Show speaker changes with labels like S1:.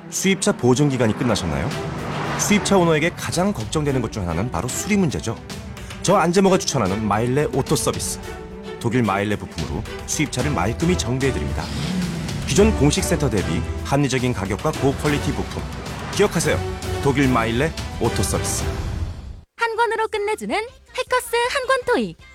S1: 수입차 보증 기간이 끝나셨나요? 수입차 오너에게 가장 걱정되는 것 중 하나는 바로 수리 문제죠. 저 안재모가 추천하는 마일레 오토 서비스. 독일 마일레 부품으로 수입차를 말끔히 정비해드립니다. 기존 공식 센터 대비 합리적인 가격과 고퀄리티 부품. 기억하세요. 독일 마일레 오토 서비스.
S2: 한 권으로 끝내주는 해커스 한 권 토익.